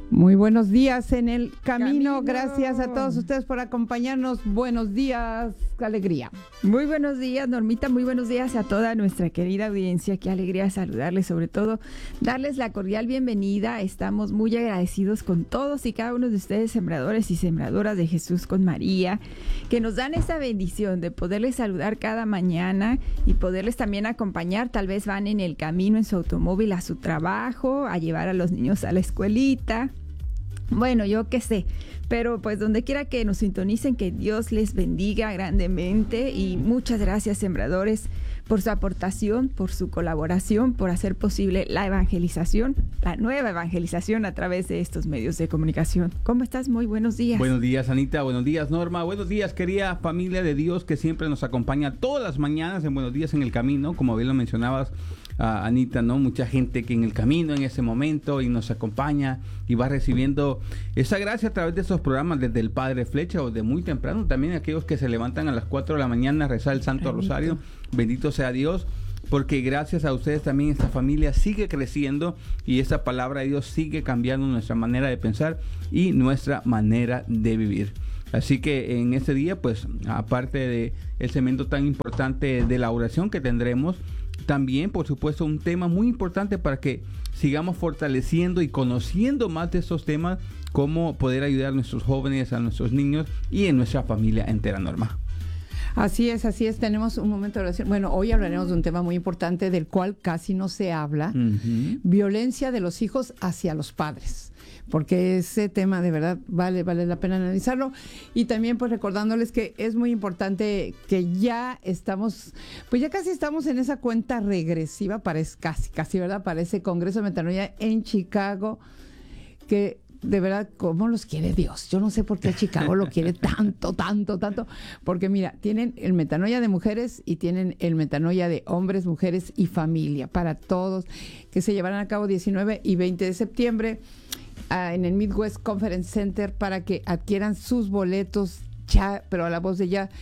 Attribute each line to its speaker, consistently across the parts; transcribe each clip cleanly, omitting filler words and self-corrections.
Speaker 1: Muy buenos días en el camino. Gracias a todos ustedes por acompañarnos. Buenos días, qué alegría.
Speaker 2: Muy buenos días, Normita. Muy buenos días a toda nuestra querida audiencia. Qué alegría saludarles, sobre todo darles la cordial bienvenida. Estamos muy agradecidos con todos y cada uno de ustedes, sembradores y sembradoras de Jesús con María, que nos dan esa bendición de poderles saludar cada mañana y poderles también acompañar. Tal vez van en el camino en su automóvil a su trabajo, a llevar a los niños a la escuelita. Bueno, yo qué sé, pero pues donde quiera que nos sintonicen, que Dios les bendiga grandemente y muchas gracias, sembradores, por su aportación, por su colaboración, por hacer posible la evangelización, la nueva evangelización a través de estos medios de comunicación. ¿Cómo estás? Muy buenos días.
Speaker 3: Buenos días, Anita. Buenos días, Norma. Buenos días, querida familia de Dios que siempre nos acompaña todas las mañanas en Buenos Días en el Camino, como bien lo mencionabas, Anita, ¿no? Mucha gente que en el camino, en ese momento, y nos acompaña y va recibiendo esa gracia a través de esos programas desde el Padre Flecha o de muy temprano. También aquellos que se levantan a las 4 de la mañana a rezar el Santo Rosario. Bendito sea Dios, porque gracias a ustedes también esta familia sigue creciendo y esa palabra de Dios sigue cambiando nuestra manera de pensar y nuestra manera de vivir. Así que en este día, pues, aparte de el segmento tan importante de la oración que tendremos, también, por supuesto, un tema muy importante para que sigamos fortaleciendo y conociendo más de estos temas, cómo poder ayudar a nuestros jóvenes, a nuestros niños y en nuestra familia entera, Norma.
Speaker 1: Así es. Tenemos un momento de oración. Bueno, hoy hablaremos de un tema muy importante del cual casi no se habla. Violencia de los hijos hacia los padres. Porque ese tema de verdad vale la pena analizarlo. Y también pues recordándoles que es muy importante que ya estamos, pues ya casi estamos en esa cuenta regresiva para casi, ¿verdad? Para ese Congreso de Metanoia en Chicago, que de verdad, ¿cómo los quiere Dios? Yo no sé por qué Chicago lo quiere tanto, porque mira, tienen el Metanoia de mujeres y tienen el Metanoia de hombres, mujeres y familia, para todos, que se llevarán a cabo 19 y 20 de septiembre en el Midwest Conference Center para que adquieran sus boletos ya, pero a la voz de ya,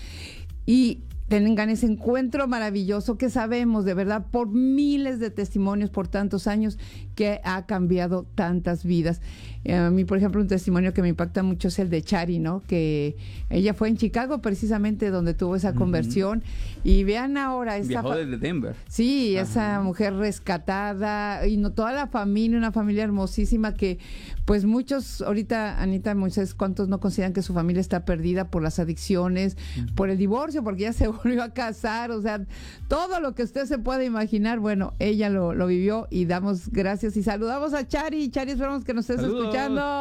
Speaker 1: y tengan ese encuentro maravilloso que sabemos de verdad por miles de testimonios por tantos años que ha cambiado tantas vidas. A mí, por ejemplo, un testimonio que me impacta mucho es el de Chari, ¿no? Que ella fue en Chicago precisamente donde tuvo esa conversión. Y vean ahora esa
Speaker 3: viajó desde Denver.
Speaker 1: Sí, esa mujer rescatada y no toda la familia, una familia hermosísima que pues muchos ahorita, Anita, Moisés, ¿cuántos no consideran que su familia está perdida por las adicciones, por el divorcio, porque ya se volvió a casar? O sea, todo lo que usted se puede imaginar, bueno, ella lo vivió y damos gracias y saludamos a Chari. Chari, esperamos que nos estés escuchando.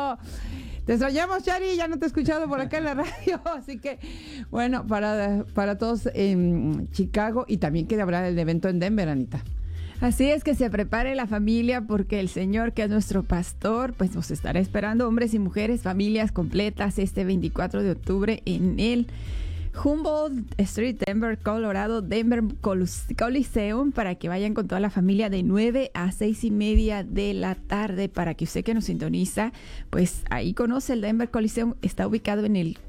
Speaker 1: Te extrañamos, Chari, ya no te he escuchado por acá en la radio, así que bueno, para todos en Chicago, y también que habrá el evento en Denver, Anita.
Speaker 2: Así es, que se prepare la familia porque el Señor, que es nuestro pastor, pues nos estará esperando, hombres y mujeres, familias completas, este 24 de octubre en el Humboldt Street, Denver, Colorado, Denver Coliseum, para que vayan con toda la familia de 9 a 6:30 de la tarde, para que usted que nos sintoniza, pues ahí conoce el Denver Coliseum. Está ubicado en el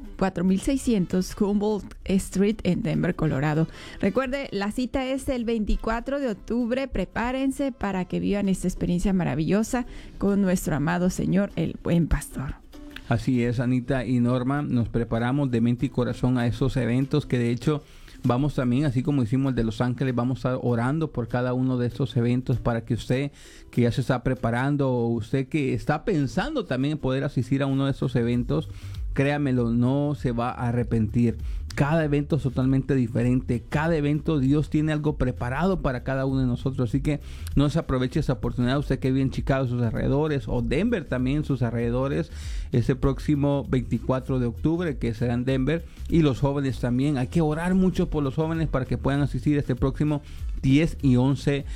Speaker 2: 4600 Humboldt Street en Denver, Colorado. Recuerde, la cita es el 24 de octubre. Prepárense para que vivan esta experiencia maravillosa con nuestro amado Señor, el buen pastor.
Speaker 3: Así es, Anita y Norma, nos preparamos de mente y corazón a esos eventos que de hecho vamos también, así como hicimos el de Los Ángeles, vamos a estar orando por cada uno de estos eventos para que usted que ya se está preparando o usted que está pensando también en poder asistir a uno de estos eventos, créamelo, no se va a arrepentir. Cada evento es totalmente diferente. Cada evento Dios tiene algo preparado para cada uno de nosotros. Así que no se aproveche esa oportunidad. Usted que vive en Chicago, sus alrededores, o Denver también, sus alrededores, este próximo 24 de octubre, que será en Denver. Y los jóvenes también. Hay que orar mucho por los jóvenes para que puedan asistir este próximo 10 y 11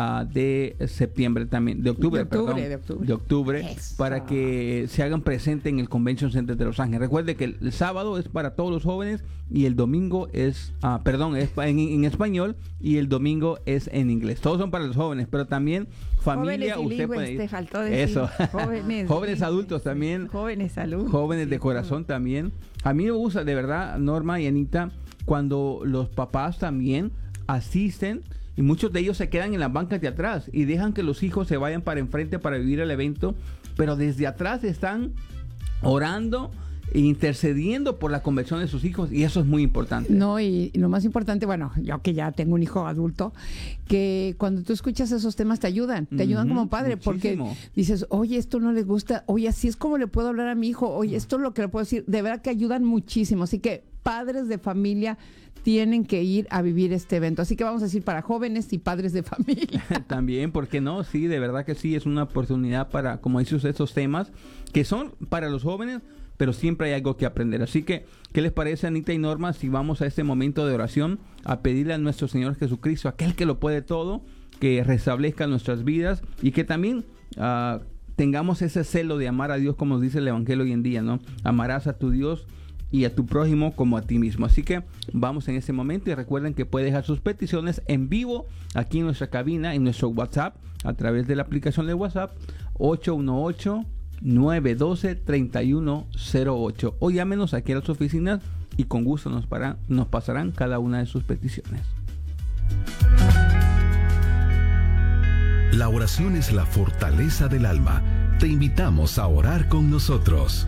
Speaker 3: de septiembre también, de octubre, para que se hagan presente en el Convention Center de Los Ángeles. Recuerde que el sábado es para todos los jóvenes y el domingo es en español y el domingo es en inglés. Todos son para los jóvenes, pero también familia, usted puede ir.
Speaker 2: Te faltó decir.
Speaker 3: Eso. Jóvenes adultos también. Jóvenes de corazón también. A mí me gusta, de verdad, Norma y Anita, cuando los papás también asisten Y muchos de ellos se quedan en las bancas de atrás y dejan que los hijos se vayan para enfrente para vivir el evento, pero desde atrás están orando e intercediendo por la conversión de sus hijos, y eso es muy importante.
Speaker 1: No, y lo más importante, bueno, yo que ya tengo un hijo adulto, que cuando tú escuchas esos temas te ayudan como padre,
Speaker 3: muchísimo.
Speaker 1: porque dices, oye, esto no le gusta, oye, así es como le puedo hablar a mi hijo, oye, esto es lo que le puedo decir, de verdad que ayudan muchísimo, así que padres de familia tienen que ir a vivir este evento. Así que vamos a decir para jóvenes y padres de familia.
Speaker 3: También, ¿por qué no? Sí, de verdad que sí, es una oportunidad para, como dice usted, estos temas que son para los jóvenes, pero siempre hay algo que aprender. Así que, ¿qué les parece, Anita y Norma, si vamos a este momento de oración a pedirle a nuestro Señor Jesucristo, aquel que lo puede todo, que restablezca nuestras vidas y que también tengamos ese celo de amar a Dios, como nos dice el Evangelio hoy en día, ¿no? Amarás a tu Dios y a tu prójimo como a ti mismo. Así que vamos en ese momento y recuerden que puede dejar sus peticiones en vivo aquí en nuestra cabina, en nuestro WhatsApp, a través de la aplicación de WhatsApp 818-912-3108, o llámenos aquí a las oficinas y con gusto nos pasarán cada una de sus peticiones.
Speaker 4: La oración es la fortaleza del alma. Te invitamos a orar con nosotros.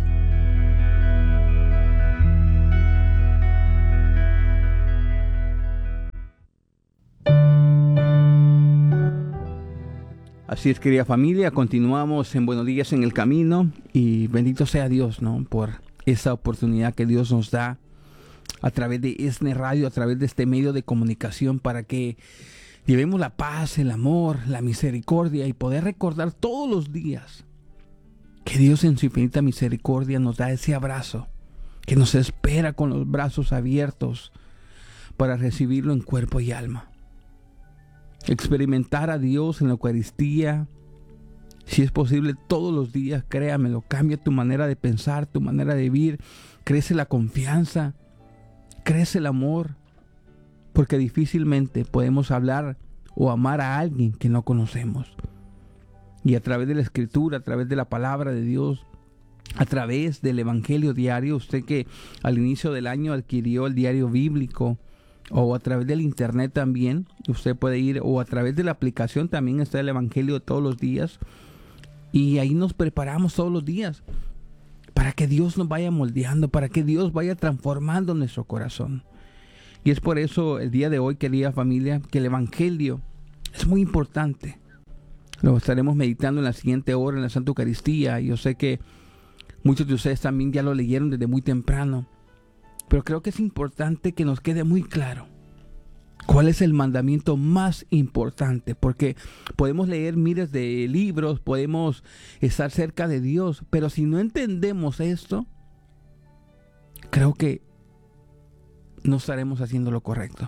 Speaker 3: Así es, querida familia, continuamos en Buenos Días en el Camino y bendito sea Dios, ¿no? Por esa oportunidad que Dios nos da a través de ESNE Radio, a través de este medio de comunicación, para que llevemos la paz, el amor, la misericordia y poder recordar todos los días que Dios en su infinita misericordia nos da ese abrazo, que nos espera con los brazos abiertos para recibirlo en cuerpo y alma. Experimentar a Dios en la Eucaristía, si es posible todos los días, créamelo, cambia tu manera de pensar, tu manera de vivir, crece la confianza, crece el amor, porque difícilmente podemos hablar o amar a alguien que no conocemos. Y a través de la Escritura, a través de la palabra de Dios, a través del Evangelio diario, usted que al inicio del año adquirió el diario bíblico, o a través del internet también, usted puede ir, o a través de la aplicación también está el Evangelio de todos los días, y ahí nos preparamos todos los días para que Dios nos vaya moldeando, para que Dios vaya transformando nuestro corazón. Y es por eso el día de hoy, querida familia, que el Evangelio es muy importante. Lo estaremos meditando en la siguiente hora en la Santa Eucaristía. Yo sé que muchos de ustedes también ya lo leyeron desde muy temprano, pero creo que es importante que nos quede muy claro cuál es el mandamiento más importante, porque podemos leer miles de libros, podemos estar cerca de Dios, pero si no entendemos esto, creo que no estaremos haciendo lo correcto.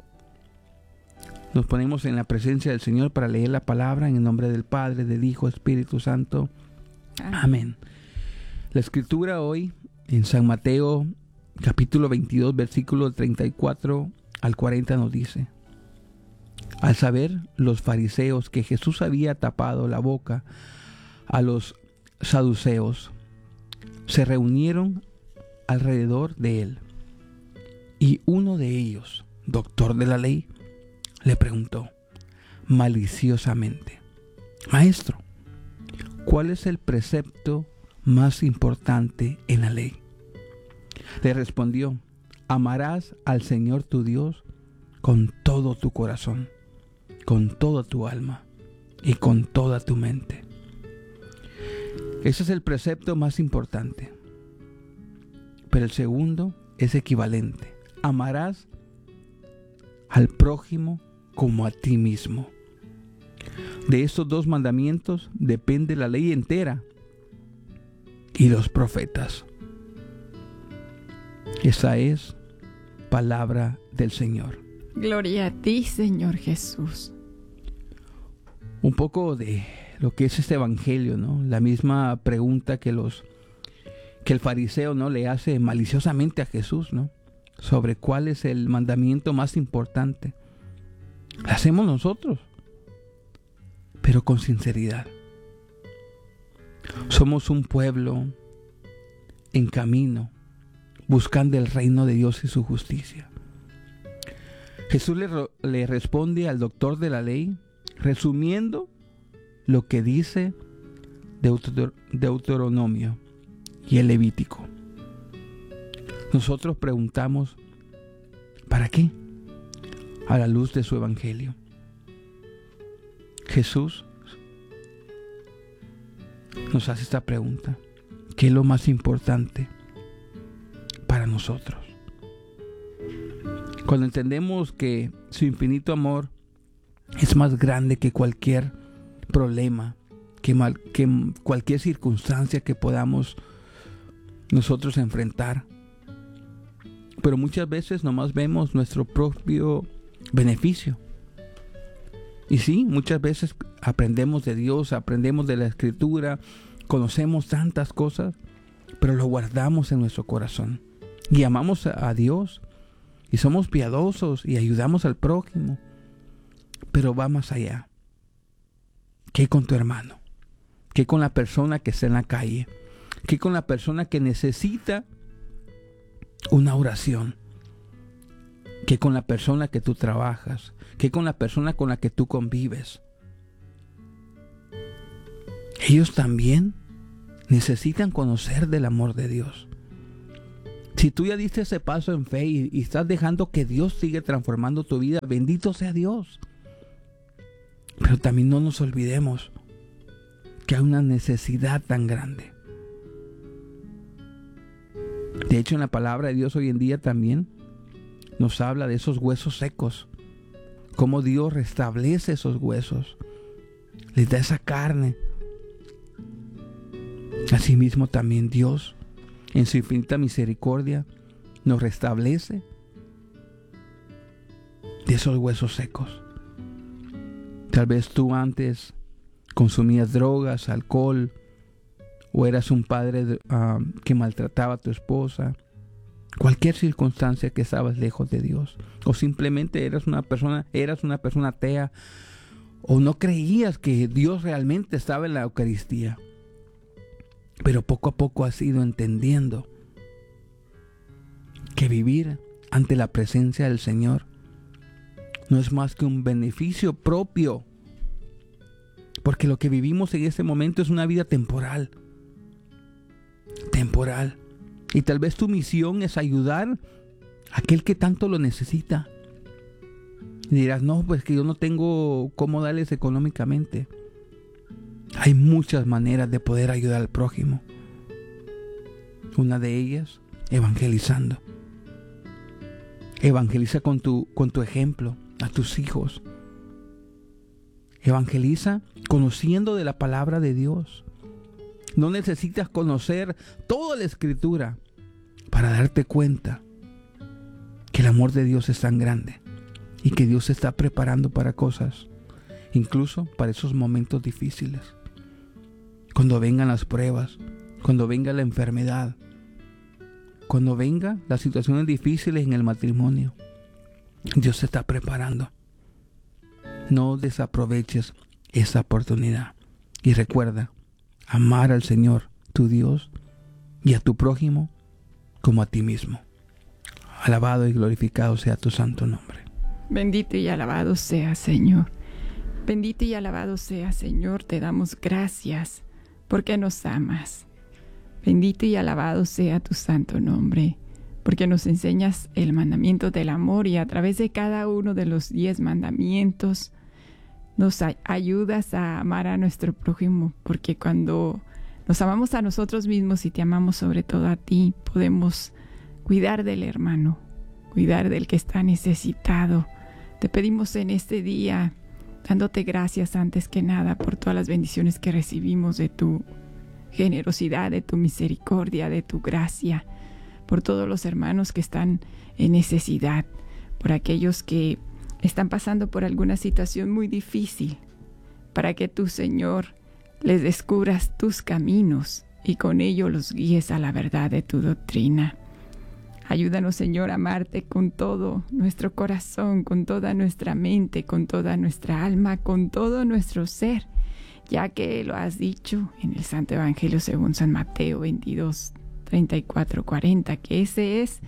Speaker 3: Nos ponemos en la presencia del Señor para leer la palabra en el nombre del Padre, del Hijo, Espíritu Santo. Amén. La escritura hoy en San Mateo capítulo 22, versículo 34 al 40 nos dice: al saber los fariseos que Jesús había tapado la boca a los saduceos, se reunieron alrededor de él. Y uno de ellos, doctor de la ley, le preguntó maliciosamente: Maestro, ¿cuál es el precepto más importante en la ley? Le respondió: amarás al Señor tu Dios con todo tu corazón, con toda tu alma y con toda tu mente. Ese es el precepto más importante. Pero el segundo es equivalente: amarás al prójimo como a ti mismo. De estos dos mandamientos depende la ley entera y los profetas. Esa es palabra del Señor.
Speaker 2: Gloria a ti, Señor Jesús.
Speaker 3: Un poco de lo que es este evangelio, ¿no? La misma pregunta que el fariseo, ¿no?, le hace maliciosamente a Jesús, ¿no?, sobre cuál es el mandamiento más importante. Lo hacemos nosotros, pero con sinceridad. Somos un pueblo en camino, buscando el reino de Dios y su justicia. Jesús le responde al doctor de la ley, resumiendo lo que dice Deuteronomio y el Levítico. Nosotros preguntamos, ¿para qué? A la luz de su evangelio. Jesús nos hace esta pregunta: ¿qué es lo más importante para nosotros? Cuando entendemos que su infinito amor es más grande que cualquier problema, que cualquier circunstancia que podamos nosotros enfrentar, pero muchas veces nomás vemos nuestro propio beneficio. Y sí, muchas veces aprendemos de Dios, aprendemos de la Escritura, conocemos tantas cosas, pero lo guardamos en nuestro corazón. Y amamos a Dios, y somos piadosos, y ayudamos al prójimo. Pero va más allá. ¿Qué con tu hermano? ¿Qué con la persona que está en la calle? ¿Qué con la persona que necesita una oración? ¿Qué con la persona que tú trabajas? ¿Qué con la persona con la que tú convives? Ellos también necesitan conocer del amor de Dios. Si tú ya diste ese paso en fe y estás dejando que Dios siga transformando tu vida, bendito sea Dios. Pero también no nos olvidemos que hay una necesidad tan grande. De hecho, en la palabra de Dios hoy en día también nos habla de esos huesos secos, cómo Dios restablece esos huesos, les da esa carne. Asimismo también Dios, en su infinita misericordia, nos restablece de esos huesos secos. Tal vez tú antes consumías drogas, alcohol, o eras un padre que maltrataba a tu esposa, cualquier circunstancia que estabas lejos de Dios, o simplemente eras una persona atea, o no creías que Dios realmente estaba en la Eucaristía. Pero poco a poco has ido entendiendo que vivir ante la presencia del Señor no es más que un beneficio propio, porque lo que vivimos en este momento es una vida temporal. Y tal vez tu misión es ayudar a aquel que tanto lo necesita. Y dirás, no, pues que yo no tengo cómo darles económicamente. Hay muchas maneras de poder ayudar al prójimo. Una de ellas, evangelizando. Evangeliza con tu ejemplo a tus hijos. Evangeliza conociendo de la palabra de Dios. No necesitas conocer toda la Escritura para darte cuenta que el amor de Dios es tan grande y que Dios se está preparando para cosas, incluso para esos momentos difíciles. Cuando vengan las pruebas, cuando venga la enfermedad, cuando vengan las situaciones difíciles en el matrimonio, Dios se está preparando. No desaproveches esa oportunidad. Y recuerda, amar al Señor, tu Dios, y a tu prójimo como a ti mismo. Alabado y glorificado sea tu santo nombre.
Speaker 2: Bendito y alabado sea, Señor. Bendito y alabado sea, Señor. Te damos gracias porque nos amas. Bendito y alabado sea tu santo nombre, porque nos enseñas el mandamiento del amor y a través de cada uno de los 10 mandamientos nos ayudas a amar a nuestro prójimo, porque cuando nos amamos a nosotros mismos y te amamos sobre todo a ti, podemos cuidar del hermano, cuidar del que está necesitado. Te pedimos en este día, dándote gracias antes que nada por todas las bendiciones que recibimos de tu generosidad, de tu misericordia, de tu gracia, por todos los hermanos que están en necesidad, por aquellos que están pasando por alguna situación muy difícil, para que tú, Señor, les descubras tus caminos y con ello los guíes a la verdad de tu doctrina. Ayúdanos, Señor, a amarte con todo nuestro corazón, con toda nuestra mente, con toda nuestra alma, con todo nuestro ser, ya que lo has dicho en el Santo Evangelio según San Mateo 22, 34, 40, que ese es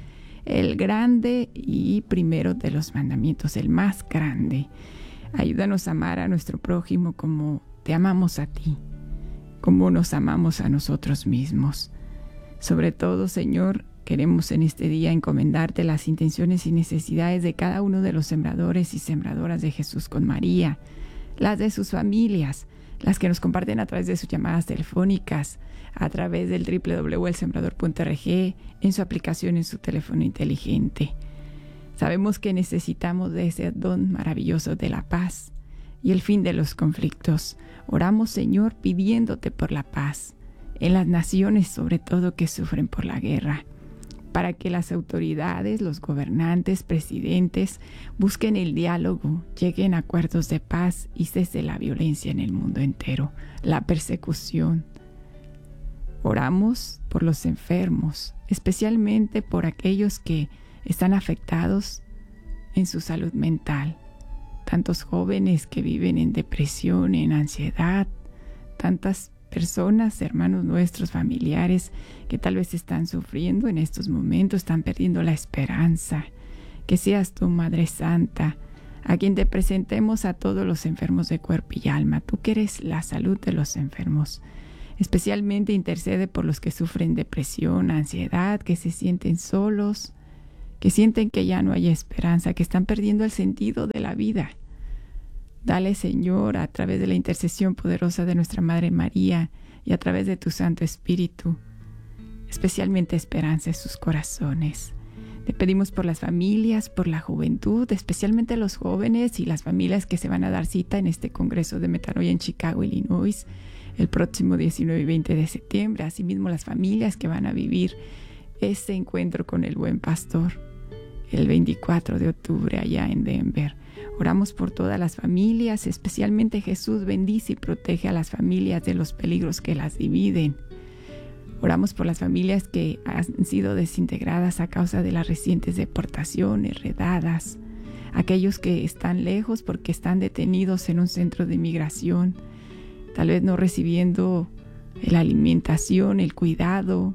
Speaker 2: el grande y primero de los mandamientos, el más grande. Ayúdanos a amar a nuestro prójimo como te amamos a ti, como nos amamos a nosotros mismos. Sobre todo, Señor, queremos en este día encomendarte las intenciones y necesidades de cada uno de los sembradores y sembradoras de Jesús con María, las de sus familias, las que nos comparten a través de sus llamadas telefónicas, a través del www.elsembrador.org, en su aplicación en su teléfono inteligente. Sabemos que necesitamos de ese don maravilloso de la paz y el fin de los conflictos. Oramos, Señor, pidiéndote por la paz en las naciones, sobre todo que sufren por la guerra, para que las autoridades, los gobernantes, presidentes, busquen el diálogo, lleguen a acuerdos de paz y cese la violencia en el mundo entero, la persecución. Oramos por los enfermos, especialmente por aquellos que están afectados en su salud mental. Tantos jóvenes que viven en depresión, en ansiedad, tantas personas, hermanos nuestros, familiares, que tal vez están sufriendo en estos momentos, están perdiendo la esperanza. Que seas tú, Madre Santa, a quien te presentemos a todos los enfermos de cuerpo y alma. Tú que eres la salud de los enfermos. Especialmente intercede por los que sufren depresión, ansiedad, que se sienten solos, que sienten que ya no hay esperanza, que están perdiendo el sentido de la vida. Dale, Señor, a través de la intercesión poderosa de nuestra Madre María y a través de tu Santo Espíritu, especialmente esperanza en sus corazones. Te pedimos por las familias, por la juventud, especialmente los jóvenes y las familias que se van a dar cita en este Congreso de Metanoia en Chicago, Illinois, el próximo 19 y 20 de septiembre. Asimismo, las familias que van a vivir este encuentro con el Buen Pastor el 24 de octubre allá en Denver. Oramos por todas las familias, especialmente Jesús bendice y protege a las familias de los peligros que las dividen. Oramos por las familias que han sido desintegradas a causa de las recientes deportaciones, redadas, aquellos que están lejos porque están detenidos en un centro de migración, tal vez no recibiendo la alimentación, el cuidado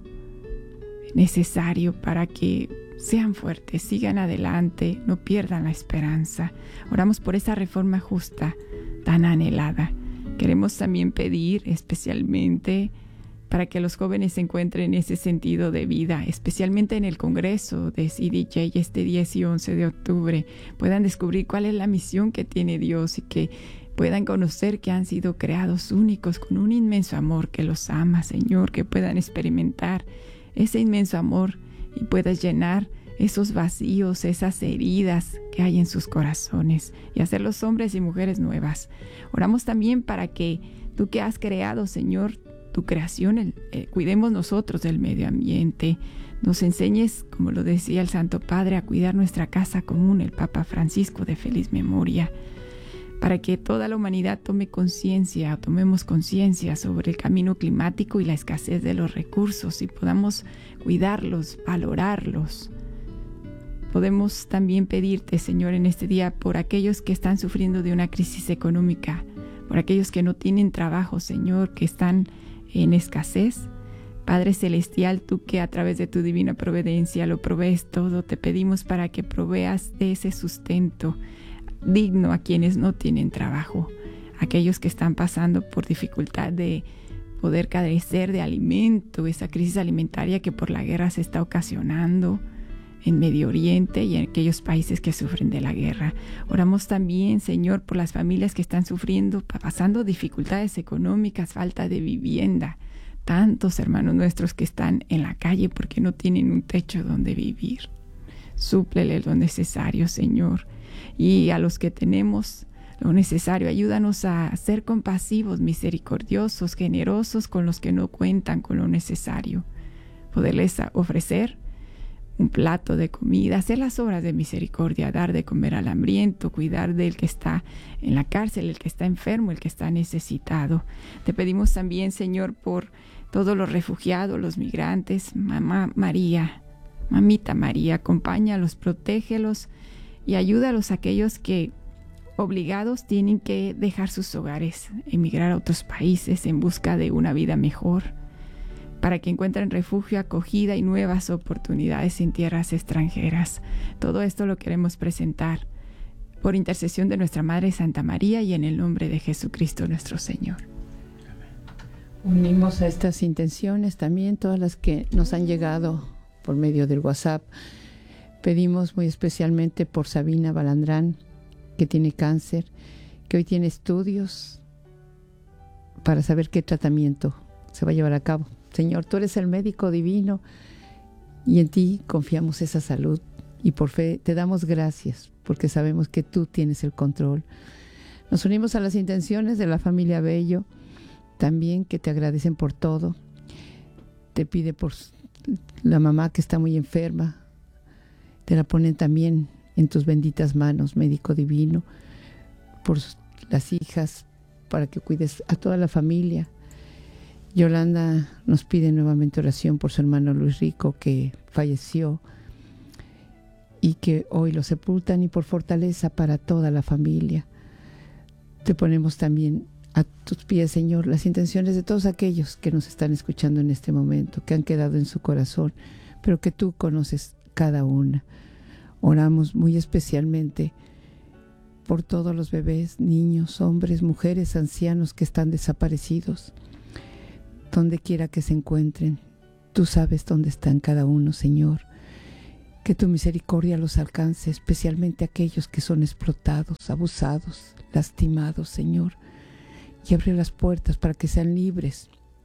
Speaker 2: necesario para que sean fuertes, sigan adelante, no pierdan la esperanza. Oramos por esa reforma justa tan anhelada. Queremos también pedir especialmente para que los jóvenes encuentren ese sentido de vida, especialmente en el Congreso de CDJ este 10 y 11 de octubre, puedan descubrir cuál es la misión que tiene Dios y que puedan conocer que han sido creados únicos con un inmenso amor que los ama, Señor, que puedan experimentar ese inmenso amor y puedas llenar esos vacíos, esas heridas que hay en sus corazones y hacerlos hombres y mujeres nuevas. Oramos también para que tú que has creado, Señor, tu creación, cuidemos nosotros del medio ambiente, nos enseñes, como lo decía el Santo Padre, a cuidar nuestra casa común, el Papa Francisco de feliz memoria, para que toda la humanidad tomemos conciencia sobre el cambio climático y la escasez de los recursos y podamos cuidarlos, valorarlos. Podemos también pedirte, Señor, en este día por aquellos que están sufriendo de una crisis económica, por aquellos que no tienen trabajo, Señor, que están en escasez. Padre Celestial, tú que a través de tu divina providencia lo provees todo, te pedimos para que proveas de ese sustento digno a quienes no tienen trabajo, aquellos que están pasando por dificultad de poder carecer de alimento, esa crisis alimentaria que por la guerra se está ocasionando en Medio Oriente y en aquellos países que sufren de la guerra. Oramos también, Señor, por las familias que están sufriendo, pasando dificultades económicas, falta de vivienda. Tantos hermanos nuestros que están en la calle porque no tienen un techo donde vivir. Súplele lo necesario, Señor. Y a los que tenemos lo necesario, ayúdanos a ser compasivos, misericordiosos, generosos con los que no cuentan con lo necesario. Poderles ofrecer un plato de comida, hacer las obras de misericordia, dar de comer al hambriento, cuidar del que está en la cárcel, el que está enfermo, el que está necesitado. Te pedimos también, Señor, por todos los refugiados, los migrantes, Mamá María, Mamita María, acompáñalos, protégelos y ayúdalos a aquellos que obligados tienen que dejar sus hogares, emigrar a otros países en busca de una vida mejor. para que encuentren refugio, acogida y nuevas oportunidades en tierras extranjeras. Todo esto lo queremos presentar por intercesión de nuestra Madre Santa María y en el nombre de Jesucristo nuestro Señor.
Speaker 1: Unimos a estas intenciones también todas las que nos han llegado por medio del WhatsApp. Pedimos muy especialmente por Sabina Balandrán, que tiene cáncer, que hoy tiene estudios para saber qué tratamiento se va a llevar a cabo. Señor, tú eres el médico divino y en ti confiamos esa salud y por fe te damos gracias porque sabemos que tú tienes el control. Nos unimos a las intenciones de la familia Bello, también que te agradecen por todo. Te pide por la mamá que está muy enferma, te la ponen también en tus benditas manos, médico divino, por las hijas, para que cuides a toda la familia. Yolanda nos pide nuevamente oración por su hermano Luis Rico, que falleció y que hoy lo sepultan, y por fortaleza para toda la familia. Te ponemos también a tus pies, Señor, las intenciones de todos aquellos que nos están escuchando en este momento, que han quedado en su corazón, pero que tú conoces cada una. Oramos muy especialmente por todos los bebés, niños, hombres, mujeres, ancianos que están desaparecidos. Donde quiera que se encuentren, tú sabes dónde están cada uno, Señor. Que tu misericordia los alcance, especialmente aquellos que son explotados, abusados, lastimados, Señor. Y abre las puertas para que sean libres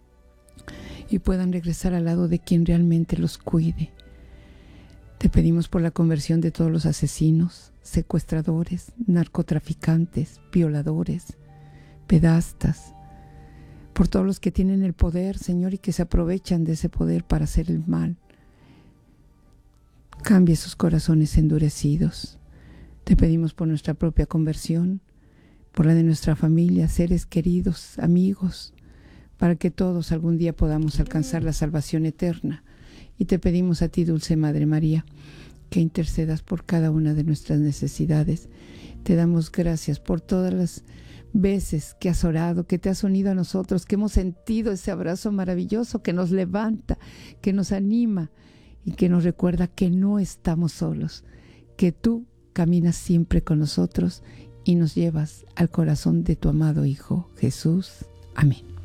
Speaker 1: y puedan regresar al lado de quien realmente los cuide. Te pedimos por la conversión de todos los asesinos, secuestradores, narcotraficantes, violadores, pedastas, por todos los que tienen el poder, Señor, y que se aprovechan de ese poder para hacer el mal. Cambia sus corazones endurecidos. Te pedimos por nuestra propia conversión, por la de nuestra familia, seres queridos, amigos, para que todos algún día podamos alcanzar la salvación eterna. Y te pedimos a ti, Dulce Madre María, que intercedas por cada una de nuestras necesidades. Te damos gracias por todas las veces que has orado, que te has unido a nosotros, que hemos sentido ese abrazo maravilloso que nos levanta, que nos anima y que nos recuerda que no estamos solos, que tú caminas siempre con nosotros y nos llevas al corazón de tu amado Hijo Jesús. Amén.